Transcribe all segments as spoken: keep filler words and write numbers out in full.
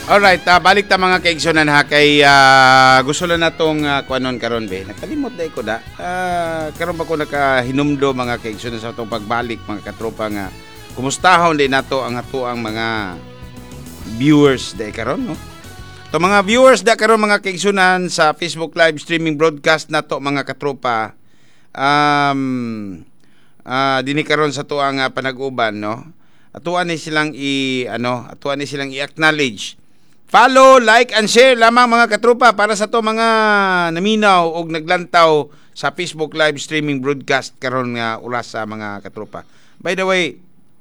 Alright, uh, balik ta mga kaigsunan ha kay uh, gusto lang natong uh, kuanon karon be. Nakalimot dai ko da. Uh, karon ba ko nakahinumdo mga kaigsunan sa atong pagbalik mga katropa nga kumustahon din nato ang ato ang mga viewers dai karon no. To mga viewers da karon mga kaigsunan sa Facebook live streaming broadcast nato mga katropa. Um uh, dinhi karon sa tuang uh, panag-uban no. Atuan ni silang i ano, atuan ni silang i-acknowledge. Follow, like, and share lamang mga katropa para sa to mga naminaw o naglantaw sa Facebook live streaming broadcast karon nga oras sa mga katropa. By the way,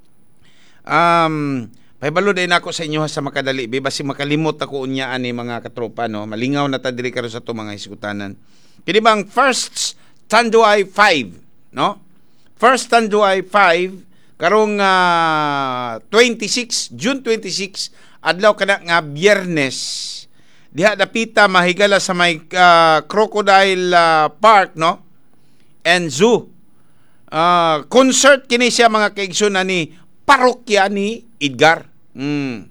um, pahibalo din ako sa inyo sa makadali. Basi makalimot ako unyaan ni mga katropa. No? Malingaw na ta diri karon sa to mga hiskutanan. Kini bang first Tanduay five, no? First Tanduay five, karong uh, twenty-six, June twenty-six, adlaw kana nga Biyernes, diha dapita mahigala sa may uh, Crocodile uh, Park no and Zoo. Uh, concert kini siya mga kaigsunan ni parokya ni Edgar. Mm.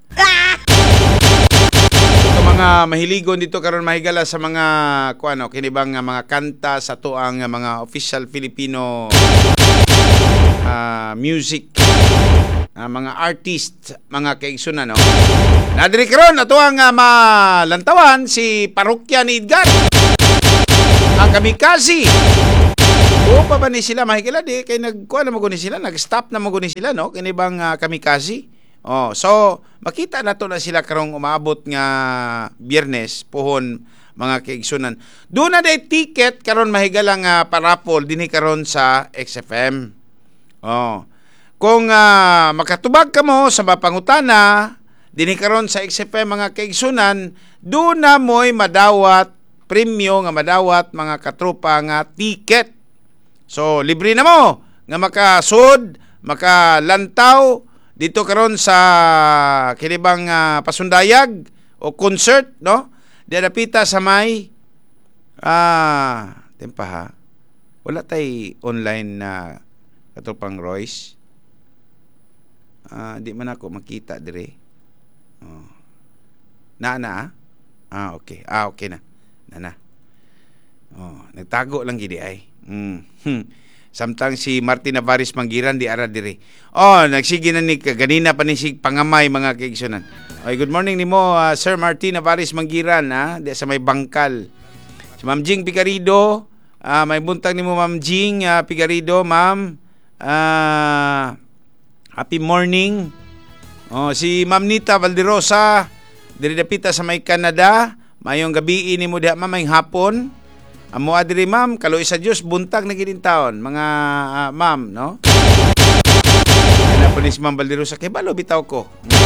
Ito mga mahiligon dito karon mahigala sa mga kuano kini bang mga kanta sa tuang mga official Filipino uh, music. Uh, mga artist, mga kaigsunan, no? Nadiri karon ato ang uh, malantawan si parokya ni Edgar. Ang kamikaze. O pa ba ni sila mahigala di kay nagkuha na maguni sila, nag-stop na maguni sila, no? Kini bang uh, kamikaze. Oh, so makita nato na sila karong umaabot nga Biyernes pohon mga kaigsunan. Doon na day ticket karon mahigala nga parapol dinhi karon sa X F M. Oh. Kung uh, makatubag ka mo sa mapangutana, dinhi karon sa X F M mga kaigsunan, doon na mo'y madawat premyo nga madawat mga katropa nga ticket. So, libre na mo nga makasud, makalantaw dito karon sa kinibang uh, pasundayag o concert, no? Diadapita sa may ah, tempa ha. Wala tay online na uh, katropang Royce. Uh, di man ako makita dire. Oh. Na na. Ah, okay. Ah, okay na. Na na. Oh, nagtago lang gidi ay. Mm. Hmm. Samtang si Martin Navares Manggiran di ara dire. Oh, nagsige na ni ganina pa ni si pangamay mga kaigsunan. Oy, good morning nimo uh, Sir Martin Navares Manggiran ha, di sa may bangkal. Si Ma'am Jing Picarido, uh, may buntag nimo Ma'am Jing uh, Picarido, ma'am. Ah, uh, happy morning. Oh, si Ma'am Nita Valderosa, diri dapita sa may Canada. Mayong gabi ini mo diha mamayng hapon. Amo adiri ma'am, kaloy sa Dios buntag na gid taon mga uh, ma'am, no? Ana po ni si Ma'am Valderosa kay balo bitaw ko.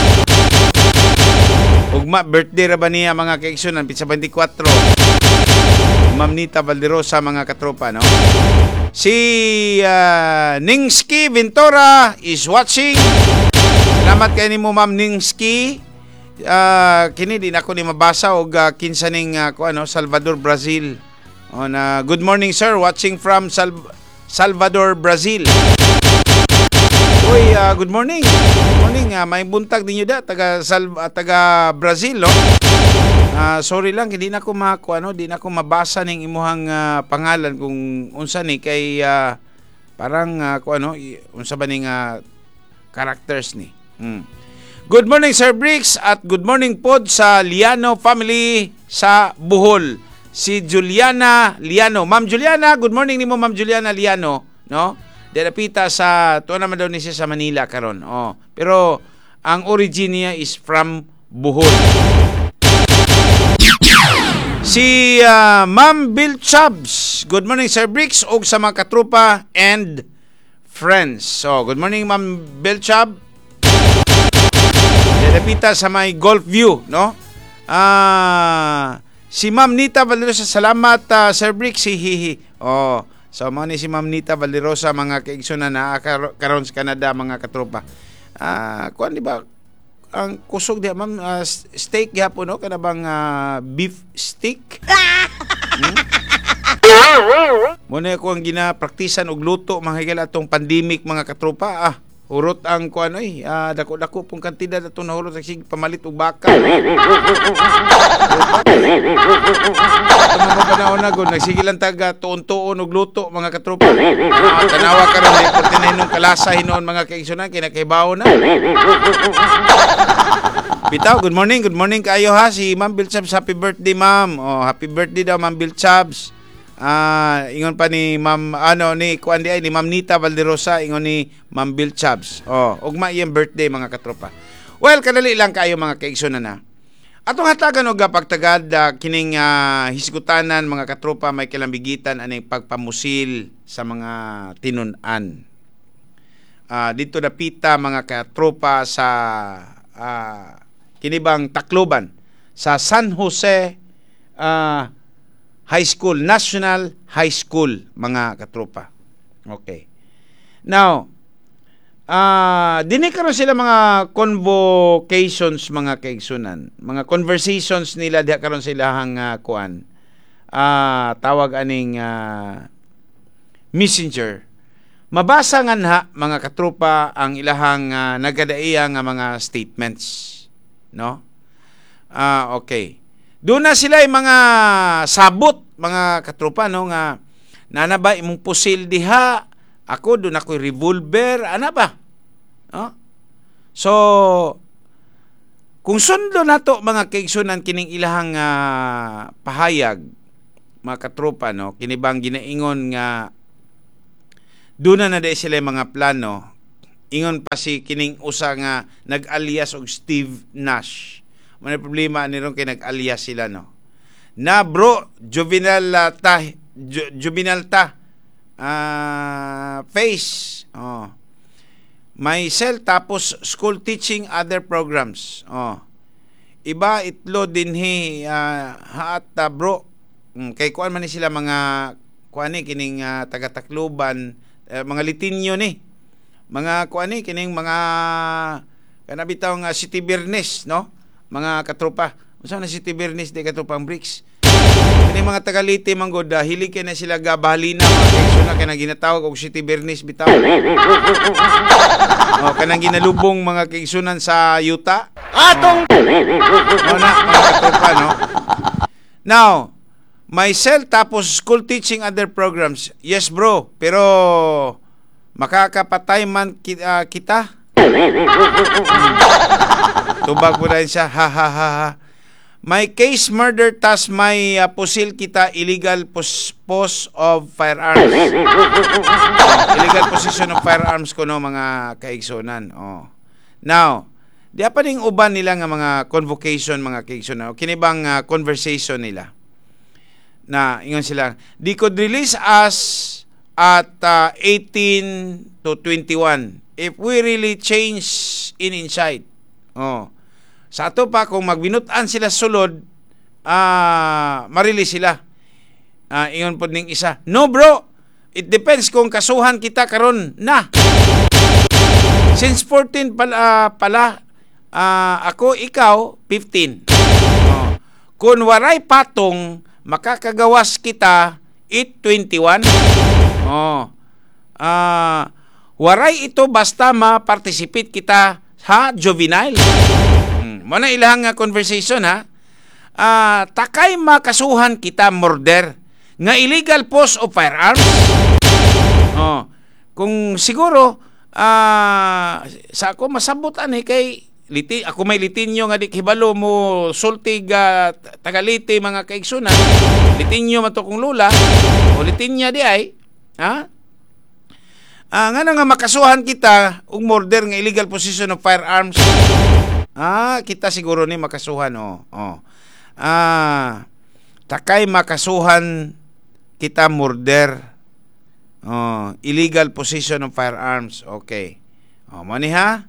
Ugma birthday ra ba niya mga kaigsunan pitsa twenty-four. Ma'am Nita Valderosa mga katropa, no? Si uh, Ningski Ventura is watching. Salamat kay nimo Ma'am Ningski. Uh, kini din ako ni mabasa og uh, kinsa ning uh, ko ano Salvador, Brazil. On uh, good morning sir, watching from Sal- Salvador, Brazil. Oy, uh, good morning. Good morning. Uh, may buntag ninyo da taga Sal- uh, taga Brazil, no? Uh, sorry lang, hindi na ako mako ano, di na ako mabasa ning imuhang uh, pangalan kung unsa ni kay uh, parang uh, ko ano, unsa ba ning uh, characters ni. Hmm. Good morning Sir Bricks at good morning pod sa Liano family sa Bohol. Si Juliana Liano. Ma'am Juliana, good morning nimo Ma'am Juliana Liano, no? Derapita sa tuwa naman daw ni siya sa Manila karon. Oh, pero ang origin niya is from Bohol. Si uh, Ma'am Bill Chubbs. Good morning Sir Bricks og sa mga katropa and friends. So, good morning Ma'am Bill Chubb. Derapita sa may Golf View, no? Ah, uh, si Ma'am Nita Valderosa, salamat uh, Sir Bricks. Hihihi. Oh, so mo ni si Ma'am Nita Valderosa mga kaigsunan na karon sa Canada mga katropa. Ah, uh, kuan di ba ang kusog diha ma'am uh, steak gyapon no kana bang uh, beef steak? Hmm? Mo na ko ang ginapraktisan og luto mga higala atong pandemic mga katropa. Ah, Hurot ang kuan oy, ah, dako-dako pong kantidad ato na hurot sig pamalit og baka. Mga panahon na gud nagsige lang taga tuon-tuon og luto mga katropa. Ah, tanawa karon ni portinenong kalasa hinuon mga kaigsunan kinakahibaw na. Bitaw, good morning, good morning kayo ha si Ma'am Bilchabs, happy birthday ma'am. Oh, happy birthday daw Ma'am Bilchabs. Ah, ingon pa ni Ma'am ano ni kuan di ay ni Ma'am Nita Valderosa, ingon ni Ma'am Bilchabs. Oh, ugma iyang birthday mga katropa. Well, kadali lang kayo mga kaigsunan na. Atong hatagan og pagtagad uh, kining uh, hisgutanan mga katropa may kalambigitan aning pagpamusil sa mga tinun-an. Uh, dito dapita mga katropa sa uh, kinibang Tacloban sa San Jose uh, High School, National High School, mga katropa. Okay. Now, uh, dini karon sila mga convocations, mga kaigsunan. Mga conversations nila, diha karon sila hang uh, kuan. Uh, tawag aning uh, messenger. Mabasa nga na, mga katropa, ang ilahang uh, nagadaiyang nga mga statements. No? Ah, uh, okay. Doon na sila yung mga sabot, mga katropa, no, nga, nana ba imong pusil diha, ako, doon ako revolver, ana ba? No? So, kung sundo na to, mga kaigsunan, kining ilahang uh, pahayag, mga katropa, no, kinibang ginaingon nga, doon na na day sila yung mga plano, ingon pa si kining usa nga, nag-alias og Steve Nash. May problema ni ron kay nag-alias sila no. Na bro, juvenile uh, ta, ju, juvenile ta. Uh, face. Oh. Myself tapos school teaching other programs. Oh. Iba itlo dinhi uh, haat uh, bro. Mm, kay kuan man ni sila mga kuan ni kining uh, taga Tacloban, uh, mga litinyo ni. Mga kuan ni kining mga kanabitaw nga City Bernes, no? Mga katropa. Unsa na City Bernes di katropang bricks. Kini mga tagaliti manggod uh, hilig kay na sila gabahalina mga kaigsunan kay ginatawag og City Bernes bitaw. Oh, kanang ginalubong mga kaigsunan sa yuta. Atong no na mga katropa no. Now, myself tapos school teaching other programs. Yes bro, pero makakapatay man kita, uh, kita. Tubag mo rin siya, ha ha ha ha. My case murder tas may uh, pusil kita illegal pos, pos of firearms. Oh, illegal possession of firearms ko no mga kaigsunan. Oh. Now, di pa ning uban nila nga mga convocation mga kaigsunan. Kinibang uh, conversation nila. Na ingon sila, they could release us at uh, eighteen to twenty-one if we really change in inside. Oh. Sa ato pa kung magbinutan sila sulod, ah uh, marili sila. Ah uh, ingon pod ning isa. No bro, it depends kung kasuhan kita karon na. Since fourteen pala uh, pala uh, ako ikaw fifteen. Oh. Kung waray patong makakagawas kita it twenty-one. Oh. Ah uh, waray ito basta ma-participate kita ha juvenile. Mo na ilang nga conversation ha. Uh, takay makasuhan kita murder nga illegal possession of firearms. Oh, kung siguro uh, sa ako masabot ani kay liti ako may litinyo nga di hibalo mo sultig uh, tagaliti mga kaigsunan. Litinyo mato kong lula o litinya di ay ha. Ah, nga nga makasuhan kita og murder nga illegal possession of firearms. Ah, kita siguro ni makasuhan oh. Oh. Ah, takay makasuhan kita murder. Oh, illegal possession of firearms. Okay. Oh, mo ni ha?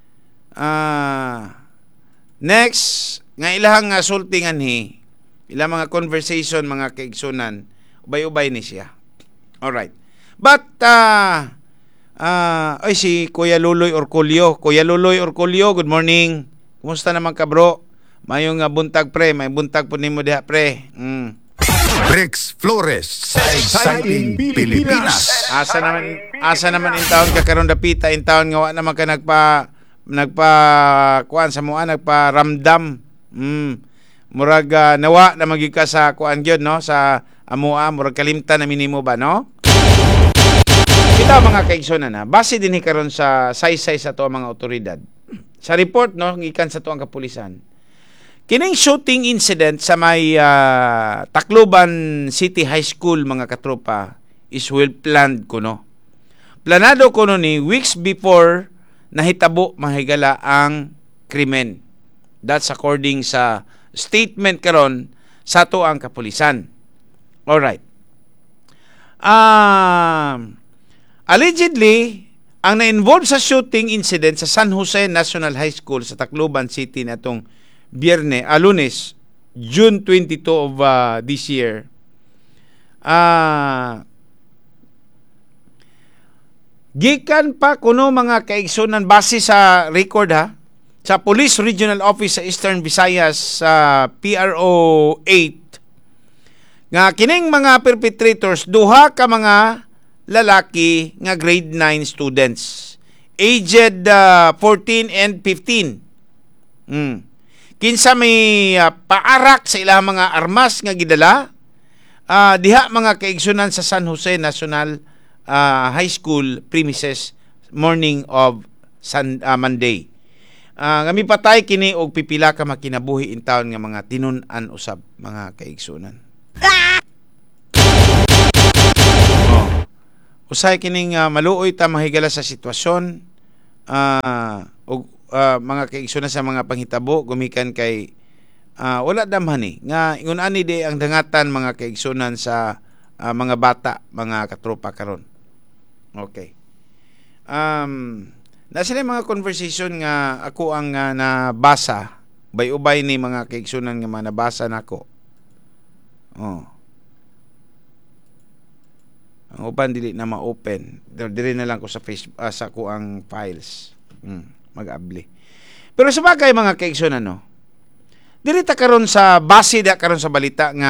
Ah, next nga ilahang uh, sultingan hi. Ilang mga conversation mga kaigsunan, ubay-ubay ni siya. All right. But uh, uh, ay si Kuya Luloy Orculio. Kuya Luloy Orculio, good morning. Kumusta naman ka bro? Mayong uh, buntag pre, may buntag po nimo diha pre. Mm. Rex Flores sa Exciting Pilipinas. Asa naman asa naman in taon ka karon dapita in taon nga wa naman ka nagpa nagpa kuan sa mua nagpa ramdam. Mm. Murag uh, nawa na magi ka sa kuan gyud no sa amua murag kalimtan na minimo ba no? Kita mga kaigsonan na base dinhi karon sa saysay sa to mga otoridad. Sa report no gikan sa tuang kapulisan. Kining shooting incident sa may uh, Tacloban City High School mga katropa is well planned kuno. Planado kuno ni weeks before nahitabo mahigala ang krimen. That's according sa statement karon sa tuang kapulisan. All right. Um allegedly ang na-involve sa shooting incident sa San Jose National High School sa Tacloban City natong Biyernes, ah, Lunes, June twenty-second of uh, this year. Ah, gikan pa kuno mga kaigsunan base sa record ha sa Police Regional Office sa Eastern Visayas sa uh, P R O eight nga kining mga perpetrators duha ka mga lalaki nga grade nine students aged uh, fourteen and fifteen. Hmm. Kinsa may uh, paarak sa ilang mga armas nga gidala uh, diha mga kaigsunan sa San Jose National uh, High School premises morning of Sun, uh, Monday. Uh, nga mipatay kini og pipila ka makinabuhi in taon nga mga tinun-an usab mga kaigsunan. Oh. Usay kining uh, maluoy ta mahigala sa sitwasyon uh, og Uh, mga kaigsunan sa mga panghitabo gumikan kay uh, wala damhani nga ingon ani di ang dangatan mga kaigsunan sa uh, mga bata mga katropa karon. Okay. Um nasa mga conversation nga ako ang uh, nabasa bay-ubay ni mga kaigsunan nga mga nabasa nako. Oh. Ang uban dili na ma-open. Dili na lang ko sa Facebook uh, sa ko ang files. Hmm. Mag-abli. Pero sa bagay mga kaigsunan no. Dirita karon sa base da karon sa balita nga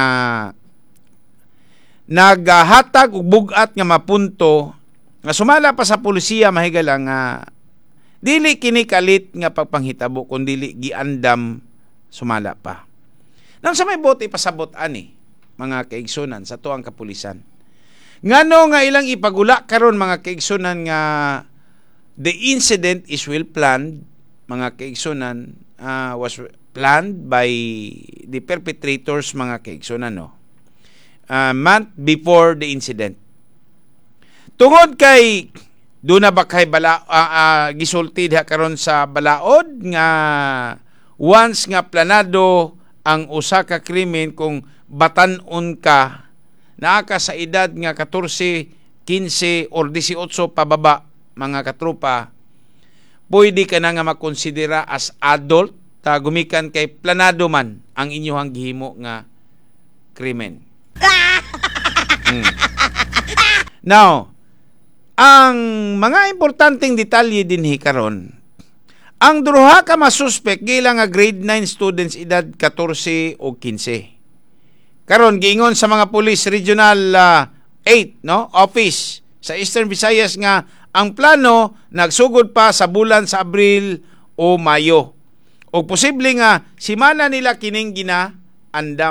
naghatag og bugat nga mapunto nga sumala pa sa pulisiya mahigala nga dili kini kalit nga pagpanghitabo kun dili giandam sumala pa. Nang sa may bote pasabot ani mga kaigsunan sa tuang kapulisan. Ngano nga ilang ipagula karon mga kaigsunan nga the incident is well planned, mga kaigsunan, uh, was planned by the perpetrators, mga kaigsunan, no? Uh, month before the incident. Tungod kay doon na ba kay bala, uh, uh, gisulti diha karon sa balaod nga once nga planado ang usa ka krimen kung batan-on ka naa ka sa edad nga fourteen, fifteen or eighteen pababa mga katropa, pwede ka na nga makonsidera as adult ta gumikan kay planado man ang inyong gihimo nga krimen. Hmm. Now, ang mga importanteng detalye dinhi karon, ang duha ka masuspek gila nga grade nine students edad fourteen o fifteen. Karon giingon sa mga Police Regional uh, eight no office sa Eastern Visayas nga ang plano nagsugod pa sa bulan sa Abril o Mayo. O posible nga simana nila kining ginaandam.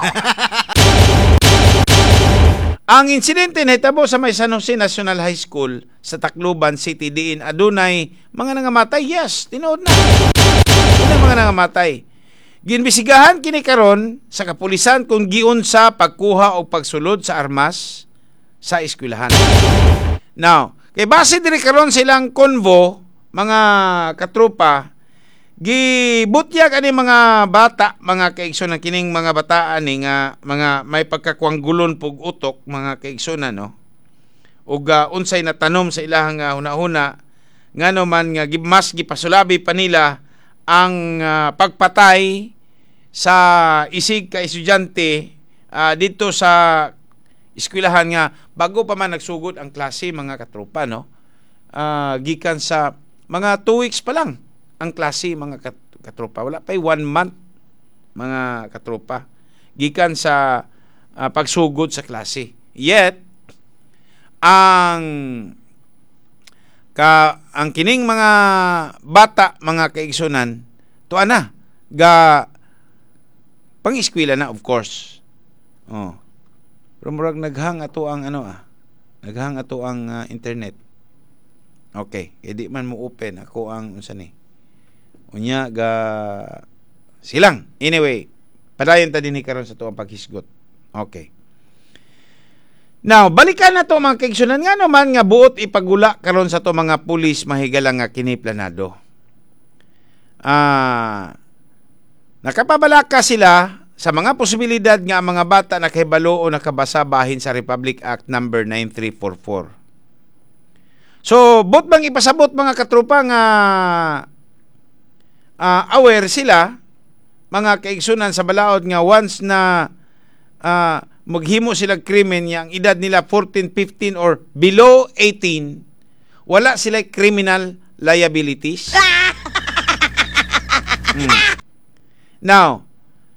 Ang insidente nahitabo sa may San Jose National High School sa Tacloban City diin adunay mga nangamatay. Yes, tinuod na. Adunay mga nangamatay. Ginbisigahan kini karon sa kapulisan kung giunsa pagkuha o pagsulod sa armas sa eskwelahan. Now, kay base diri karon silang konvo, mga katropa, gibutyag ani mga bata, mga kaigsunan kining mga bataan ni nga mga may pagkakuanggulon pug utok, mga kaigsunan no. Ug uh, unsay natanom sa ilahang uh, hunahuna ngano man nga mas gipasulabi pa nila ang uh, pagpatay sa isig ka estudyante uh, dito sa eskwelahan nga bago pa man nagsugod ang klase, mga katropa no. Uh, gikan sa mga two weeks pa lang ang klase, mga katropa, wala pa one month mga katropa, gikan sa uh, pagsugod sa klase. Yet ang ka ang kining mga bata, mga kaigsunan, tuwa na ga pang-eskwela na, of course. Oh. Pero murag naghang ato ang ano ah. Naghang ato ang uh, internet. Okay, edi man mo open ako ang unsa ni. Unya ga silang. Anyway, padayon ta dinhi karon sa tuang paghisgot. Okay. Now, balikan na to mga kaigsunan nga naman nga buot ipagula karon sa to mga pulis mahigala nga kini planado. Ah, nakapabalaka sila sa mga posibilidad nga ang mga bata nakahibalo o nakabasa bahin sa Republic Act number nine three four four. So, bot bang ipasabot mga katropa nga uh, aware sila, mga kaigsunan sa balaod nga once na uh, maghimo sila krimen yang edad nila fourteen, fifteen or below eighteen, wala sila criminal liabilities. hmm. Now,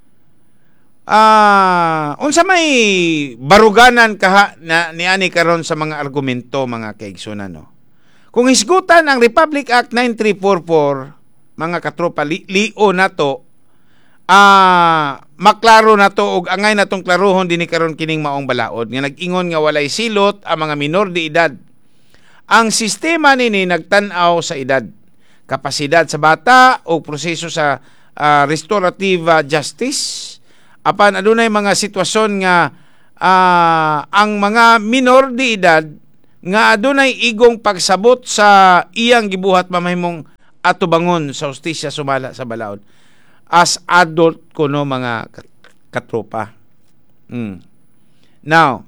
ah, uh, unsa may baruganan kaha na niani karon sa mga argumento mga kaigsunan no. Kung hisgutan ang Republic Act nine three four four, mga katropa, li, lio nato ah uh, maklaro nato og angay natong klarohon dinhi karon kining maong balaod nga nag-ingon nga walay silot ang mga minor de edad. Ang sistema nini nagtan-aw sa edad, kapasidad sa bata o proseso sa uh, restorative uh, justice. Apan adunay mga sitwasyon nga uh, ang mga minor de edad nga adunay igong pagsabot sa iyang gibuhat mamahimong atubangon sa hustisya sumala sa balaod as adult kuno mga katropa. Mm. Now,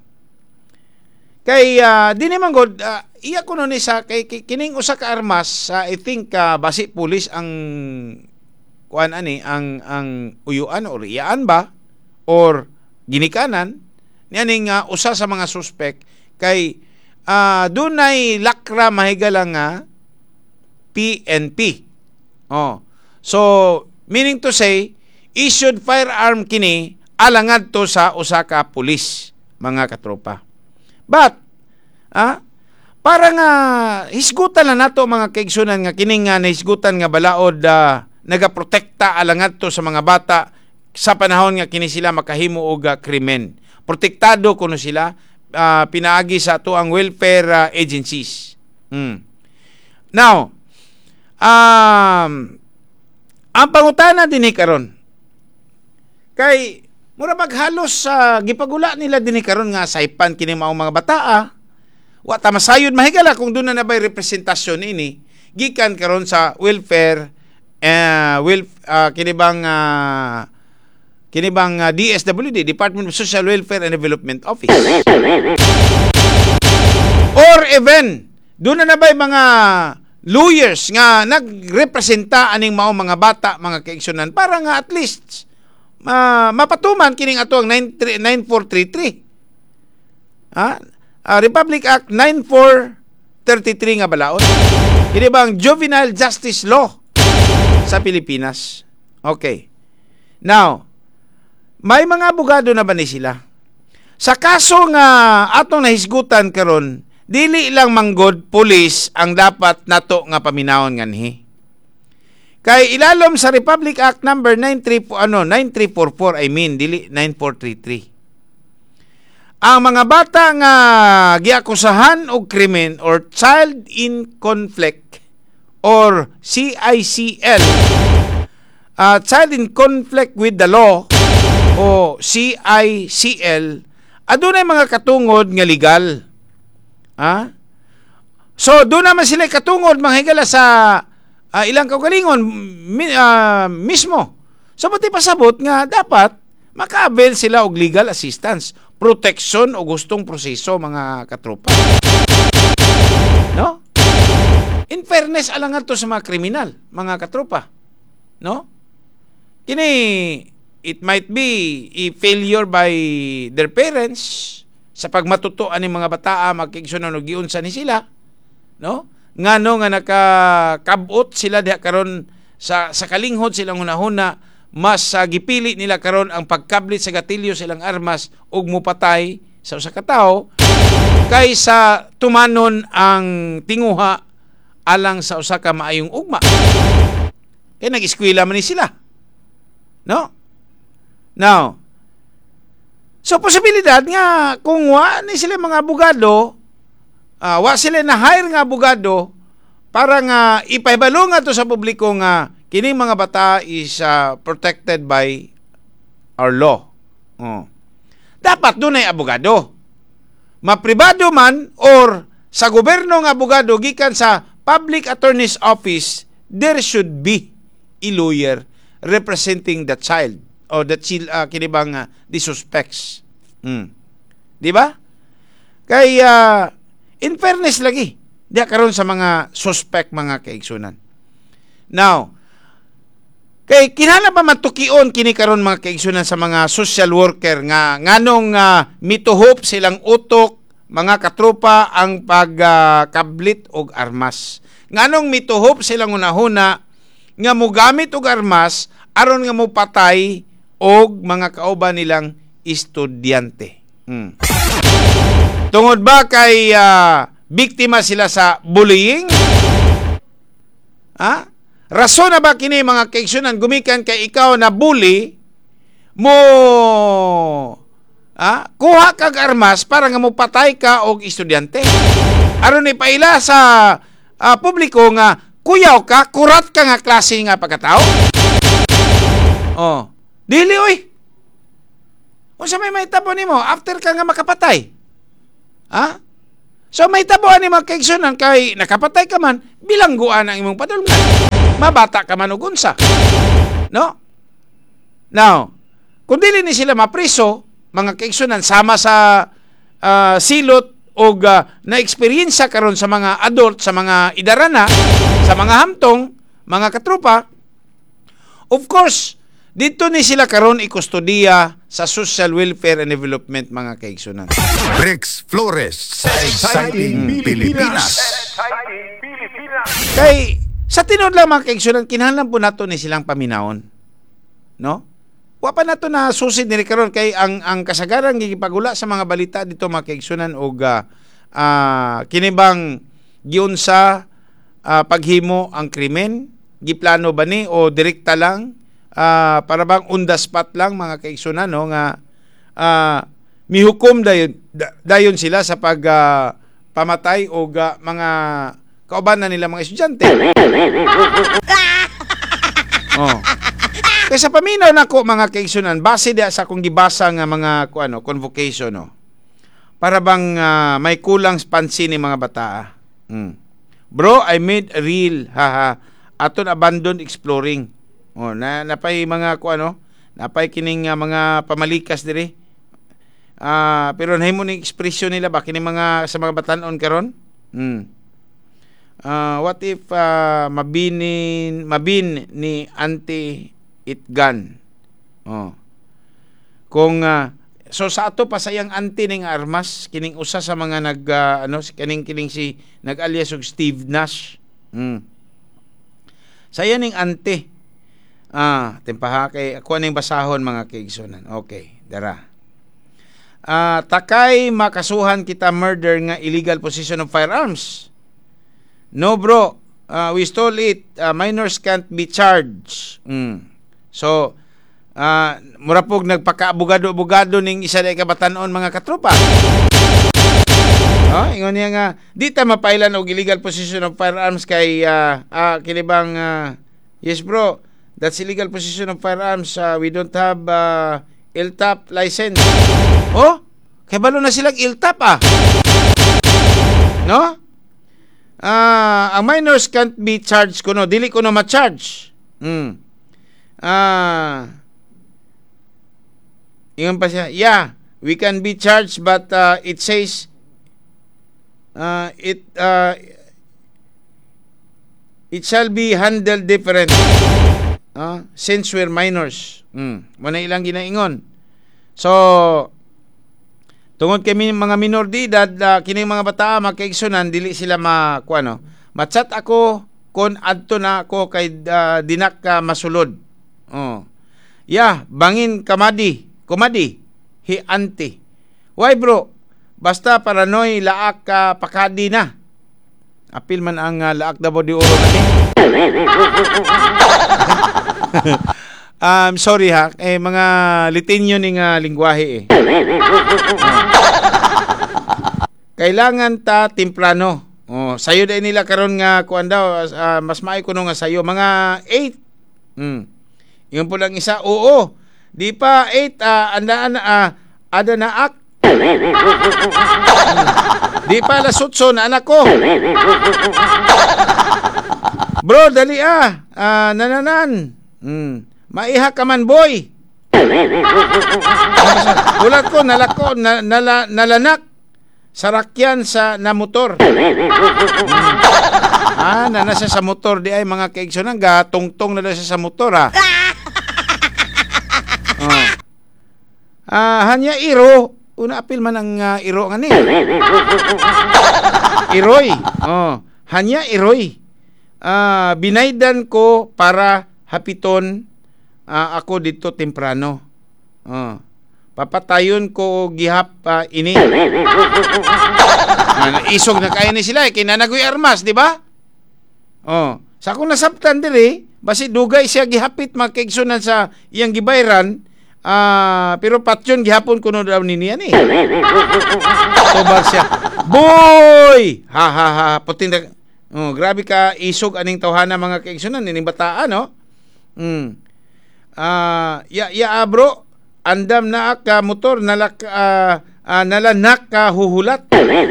kay uh, di naman god uh, iya kuno ni sa kay, kay kining usa ka armas uh, I think uh, basi pulis ang kuan ani ang ang uyuan or iyaan ba or ginikanan nianing uh, usa sa mga suspect kay uh, dunay lakra mahigala nga P N P. Oh. So meaning to say issued firearm kini alangad to sa usa ka pulis mga katropa. But ah para nga hisgutan na nato mga kaigsunan nga kining nga nahisgutan nga balaod uh, nagaprotekta alangad to sa mga bata sa panahon nga kini sila makahimo og uh, krimen. Protektado kuno sila uh, pinaagi sa ato ang welfare uh, agencies. Hmm. Now, um ang pangutana dinhi karon kay mura maghalos sa uh, gipagula nila dinhi karon nga saypan kini maong mga bata ah. Wa ta masayod mahigala kung doon na nabay representasyon ini gikan karon sa welfare uh, will uh, kini bang uh, kini bang uh, D S W D, Department of Social Welfare and Development Office, or even doon na nabay mga lawyers nga nagrepresenta aning mao mga bata mga kaigsunan para nga at least uh, mapatuman kining ato ang nine four three three. Ha? Uh, Republic Act nine four three three nga balaod. Kini bang Juvenile Justice Law sa Pilipinas. Okay. Now, may mga abogado na ba ni sila? Sa kaso nga atong nahisgutan karon, dili lang manggod pulis ang dapat nato nga paminawon nganhi. Kay ilalom sa Republic Act number nine three ano nine three four four I mean dili nine four three three. Ang mga bata nga giakusahan og krimen or child in conflict or C I C L, uh, child in conflict with the law o C I C L, adunay mga katungod nga legal. Ha? So, doon naman sila katungod manghigala sa uh, ilang kaugalingon mi, uh, mismo. So, pati pasabot nga dapat maka-avail sila og legal assistance, protection o gustong proseso mga katropa. No? In fairness, alangan to sa mga kriminal, mga katropa. No? Kini, it might be a failure by their parents sa pagmatutuan ni mga bataa magkiigsunan og giunsa ni sila, no? Ngano nga nakakabot sila diha karon sa sa kalinghod silang hunahuna mas uh, gipili nila karon ang pagkablit sa gatilyo sa ilang armas ug mupatay sa usa ka tawo kaysa tumanon ang tinguha alang sa usa ka maayong ugma. Kaya nag-eskwela man ni sila. No? Now, so posibilidad nga kung wa ni sila mga abogado, uh, wa sila na hire nga abogado para nga ipahibalo nga to sa publiko nga kining mga bata is uh, protected by our law. Oh. Dapat doon ay abogado. Mapribado man or sa gobyerno nga abogado gikan sa Public Attorney's Office, there should be a lawyer representing the child or the child uh, kinibang uh, the suspects. Hmm. Di ba? Kay uh, in fairness lagi, diya karon sa mga suspect mga kaigsunan. Now, kay kinahanglan pa matukion kini karon mga kaigsunan sa mga social worker nga nganong uh, mituhop silang utok mga katropa ang pagkablit uh, og armas. Nganong mituhop silang unahuna nga mogamit og armas aron nga mo patay og mga kauban nilang estudyante. Hmm. Tungod ba kay uh, biktima sila sa bullying? Ha? Rason na ba kini mga kaigsunan gumikan kay ikaw na bully mo ha? Kuha kag armas para nga mo patay ka og estudyante? Aron ipaila sa uh, publiko nga kuyaw ka, kurat ka nga klase nga pagkatao? Oh, dili oy. Unsa may mahitabo nimo after ka nga makapatay? Ha? So may tabuan ni mga kaigsunan kay nakapatay ka man, bilangguan ang imong padulngan. Mabata ka man og unsa. No? Now, kung dili ni sila mapriso, mga kaigsunan sama sa uh, silot o uh, na-eksperyensya karon sa mga adult, sa mga idarana, sa mga hamtong, mga katropa, of course, dito ni sila karon ikustodiya sa Social Welfare and Development mga kaigsunan. Rex Flores, Exciting Pilipinas. Kay sa tinod lang mga kaigsunan, kinahanglan po nato ni silang paminawon. No? Wa pa nato na susid ni karon kay ang ang kasagaran gigipagula sa mga balita dito mga kaigsunan og uh, uh, kinibang giunsa uh, paghimo ang krimen, giplano ba ni o direkta lang? Uh, para bang on the spot lang mga kaigsunan no nga uh, mihukom dayon dayon sila sa pag uh, pamatay o uh, mga kaubanan nila mga estudyante. Oh. Kaya sa paminaw nako mga kaigsunan base dia sa akong gibasa nga mga kuano convocation no. Para bang uh, may kulang pansin ni mga bata. Hmm. Bro, I made a real haha aton abandon exploring. Oh, na napay mga kuano, napay kining uh, mga pamalikas diri. Ah, uh, pero nahimo ning ekspresyon nila ba kini mga sa mga batan-on karon? Hmm. Uh, what if uh, mabinin mabin ni Auntie Itgan? Oh. Kung uh, so sa ato pasayang auntie ning armas kining usa sa mga nag uh, ano kining kining si nag-alias og Steve Nash. Hmm. Saya ning auntie. Ah, tempaha kay ako ning basahon mga kaigsunan. Okay, dara. Ah, takay makasuhan kita murder nga illegal possession of firearms. No bro, uh, we stole it. Uh, minors can't be charged. Mm. So, ah, uh, mura pog nagpaka-abogado-abogado ning isa day kabatan-on mga katropa. Oh, ingon niya nga di ta mapailan og illegal possession of firearms kay uh, uh, kinibang uh, yes bro. That's illegal possession of firearms. Uh, we don't have uh, L T A P license. Oh, kaya balo na silang L T A P ah. No? Uh, ang minors can't be charged kuno. Dili ko na ma-charge. Hmm. Ah. Ingon pa siya, yeah, we can be charged but uh, it says uh, it uh, it shall be handled different. Uh, since we're minors. Mm. Muna ilang ginaingon. So, tungod kay mga minor de edad, uh, kining mga bata, mga kaigsunan, dili sila ma, kuano, machat ako, kon adto na ako kay uh, dinak ka masulod. Oh. Yeah, bangin kamadi. Kumadi. Hianti. Why bro? Basta paranoy laak ka pakadi na. Apil man ang uh, laak dabo di oro na ni. um, sorry ha. Eh, mga litinyo ning uh, lingwahe eh. Kailangan ta temprano. Oh, sayo dai nila karon nga kuan daw uh, mas maay kuno nga sayo mga eight. Hmm. Yung po lang isa. Oo. Di pa eight uh, andaan uh, ada na ak. Hmm. Di pa alas otso na anak ko. Bro, dali ah. Uh, nananan. Hmm. Maiha ka man boy. Ulat ko nalako na, nala, nalanak. Sarakyan sa na motor. Hmm. Ah, na nasa sa motor di ay mga kaigsunan gatungtong na siya sa motor ah. Oh. Ah, hanya iro, una apil man ang uh, iro ngani. Iroy. Oh, hanya iroy. Ah, binaydan ko para hapiton uh, ako dito temprano. Oh. Papatayon ko gihap uh, ini. Ah, isog na kaya ni sila eh. Kinanagoy armas, di ba? Oh. Sa akong nasabtan diri, basi dugay siya gihapit magkaigsunan sa iyang gibayran, uh, pero patyon gihapon kuno daw ni niya ni. Tobag siya. Boy! Ha ha ha. Puting na... Oh, grabe ka isog aning tawhana mga kaigsunan ining bataan, no? Hmm. Ah, uh, ya ya bro. Andam na ka motor nalak uh, uh, nalanak ka huhulat.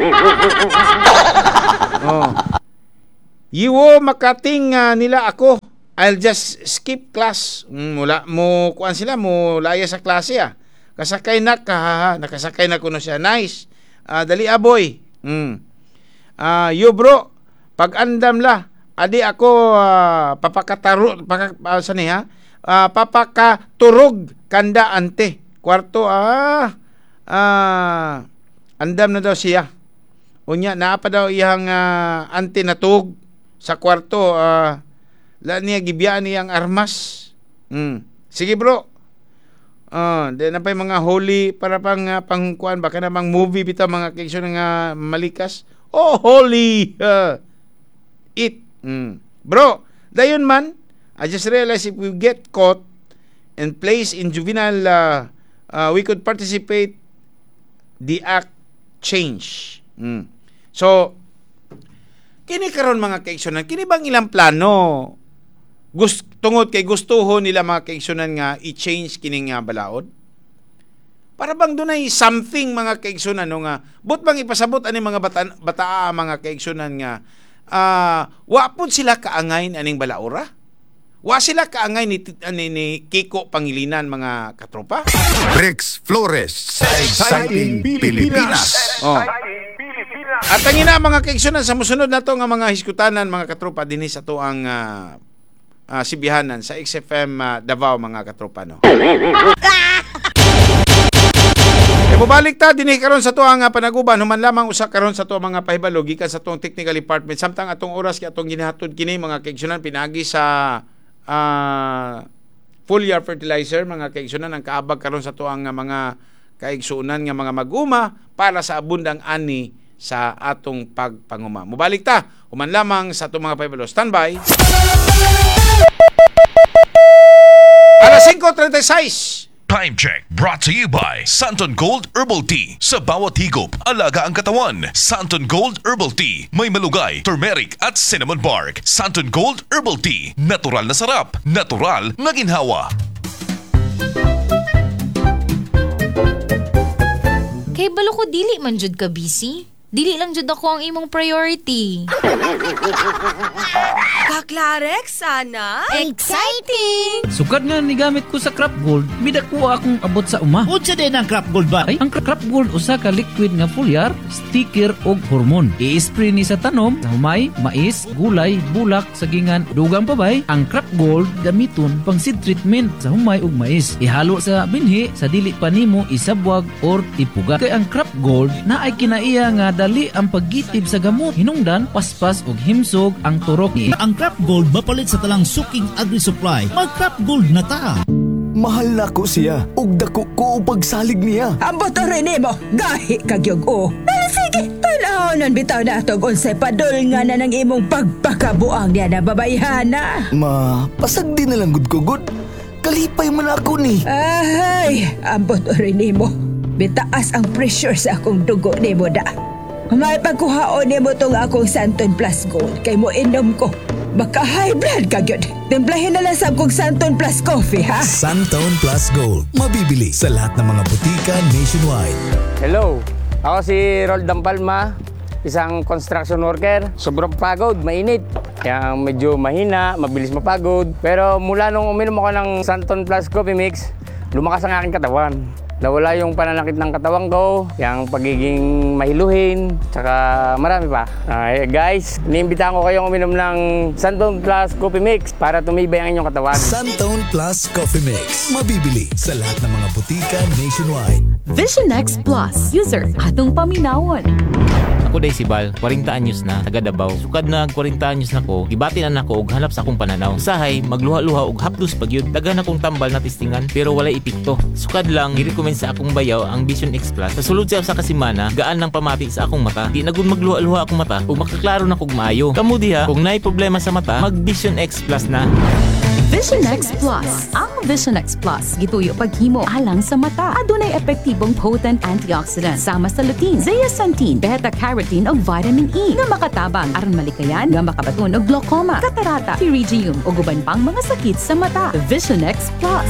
Oh. Yiwo makating uh, nila ako. I'll just skip class. Mm, mula mo kuan sila mo laya sa klase ah. Kasakay na ka ha, ha. Nakasakay na kuno siya. Nice. Uh, dali aboy. Mm. Uh, yo bro, pag andam la, adi ako uh, papakataro paka, uh, sani ha. Uh, papakaturog kanda ante kwarto ah ah andam na daw siya unya naa pa daw iyang uh, ante natug sa kwarto ah uh, la niya gibiyaan niyang armas. Mm. Sige bro. Ah, uh, then napay mga holy para pang uh, pangkuan baka namang movie bitaw mga kaigsunan nga uh, malikas. Oh holy uh, it. Mm. Bro, dayon man I just realized if we get caught and placed in juvenile, uh, uh, we could participate the act change. Mm. So, kini karon mga kaigsunan, kini bang ilang plano? Gust, tungod kay gustuho nila mga kaigsunan nga i-change kini nga balaod? Para bang dunay something mga kaigsunan no nga, but bang ipasabot ani mga bata, bataa mga kaigsunan nga, uh, wa pud sila kaangay aning balaura? Wa sila kaangay ni, ni, ni Kiko Pangilinan mga katropa? Rex Flores, Exciting Pilipinas. Oh. At ang ina mga kaigsunan sa musunod na to nga mga hiskutanan mga katropa dinhi sa to ang uh, uh, sibihanan sa X F M uh, Davao mga katropa no. E mubalik ta dinhi karon sa to ang uh, panaguban human lamang usa karon sa to mga pahibalo gikan sa tong technical department samtang atong oras kay atong ginihatod kini mga kaigsunan pinagi sa Uh, foliar fertilizer mga kaigsunan ang kaabag karon sa tuang mga kaigsunan nga mga mag-uma para sa abundang ani sa atong pagpanguma. Mubalik ta human lamang sa atong mga pahibalo. Standby. Alas five thirty-six. Time check brought to you by Santon Gold Herbal Tea. Sa bawat higop, alaga ang katawan. Santon Gold Herbal Tea. May malugay, turmeric at cinnamon bark. Santon Gold Herbal Tea. Natural na sarap. Natural na ginhawa. Kay balo ko dili man jud ka busy. Dili lang jud ako ang imong priority. Kaklarek, sana? Exciting! Sukad nga ni gamit ko sa Crop Gold, midakuha akong abot sa uma. Unsa din ang Crop Gold ba? Ay, ang Crop Gold usa ka liquid nga foliar, sticker og hormon. I-spray ni sa tanom, sa humay, mais, gulay, bulak, sagingan, dugang pabay. Ang Crop Gold gamiton pang seed treatment sa humay ug mais. Ihalo sa binhi sa dili pa nimo isabwag or ipuga. Kay ang Crop Gold na ay kinaiya nga dali ang paggitib sa gamot, hinungdan, paspas ug himsog ang turok ni. Ang Crop Gold mapalit sa talang suking agri-supply. Mag Crop Gold na ta. Mahal na ko siya. Ug dako ko pagsalig niya. Ambot rin mo, gahi kagyog o. Pero sige, tanahonan bitaw na itong unsay padol nga na ng imong pagpakabuang niya na babayhana. Ma, pasagdi na lang gud ko gud. Kalipay man ako ni. Ay, ambot rin mo. Bitaas ang pressure sa akong dugo ni mo da. May pagkuhaon ni mo itong akong Santon Plus Gold kay mo inom ko. Baka high blood ka yun. Timplahin na lang sa akong Santon Plus Coffee, ha? Santon Plus Gold. Mabibili sa lahat ng mga butika nationwide. Hello, ako si Roldan Palma, isang construction worker. Sobrang pagod, mainit. Kaya medyo mahina, mabilis mapagod. Pero mula nung uminom ako ng Santon Plus Coffee Mix, lumakas ang aking katawan. Nawala yung pananakit ng katawan ko, yung pagiging mahiluhin, tsaka marami pa. Uh, guys, niimbitahan ko kayong uminom ng Santon Plus Coffee Mix para tumibay ang inyong katawan. Santon Plus Coffee Mix. Mabibili sa lahat ng mga butika nationwide. Vision X Plus. User, atong paminawon. Ako day si Bal, forty anyos na, taga Davao. Sukad na forty anyos na ko, gibati na nako og hanap sa akong pananaw. Sahay, magluha-luha og hapdos pagyud, dagan akong tambal na testingan pero walay epekto. Sukad lang gi-recommend sa akong bayaw ang Vision X Plus. Sa sulod siya sa kasimana, gaan nang pamati sa akong mata. Di na gud magluha-luha akong mata ug makaklaro na kog maayo. Kamo diha, kung naay problema sa mata, mag Vision X Plus na. Vision X Plus. Ang Vision X Plus gituyo paghimo alang sa mata. Adunay epektibong potent antioxidant sama sa lutein, zeaxanthin, beta-carotene ug vitamin E nga makatabang aron malikayan nga makabaton og glaucoma, katarata, pterygium ug uban pang mga sakit sa mata. Vision X Plus.